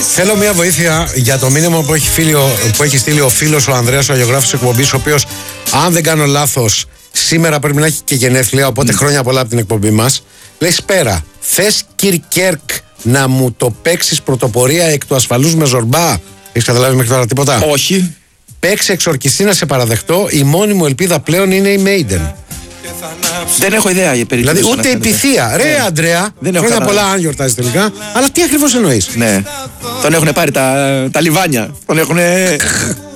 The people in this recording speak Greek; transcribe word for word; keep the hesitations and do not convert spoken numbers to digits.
Θέλω μια βοήθεια για το μήνυμα που έχει, φίλιο, που έχει στείλει ο φίλος ο Ανδρέας, ο αγιογράφος της εκπομπής, ο οποίος, αν δεν κάνω λάθος, σήμερα πρέπει να έχει και γενέθλια, οπότε mm. χρόνια πολλά από την εκπομπή μας. Λέει: Σπέρα, θες Κιρκέρκ να μου το παίξεις πρωτοπορία εκ του ασφαλούς με Ζορμπά? Έχεις καταλάβει μέχρι τώρα τίποτα? Όχι. Παίξε εξορκιστή να σε παραδεχτώ. Η μόνη μου ελπίδα πλέον είναι η Maiden. Δεν έχω ιδέα για περίπτωση. Δηλαδή ούτε η Πυθία. Ρε, ναι. Αντρέα, δεν έχω χρόνια πολλά αν γιορτάζει τελικά. Αλλά τι ακριβώς εννοείς? Ναι. Τον έχουν πάρει τα, τα λιβάνια. Τον έχουν.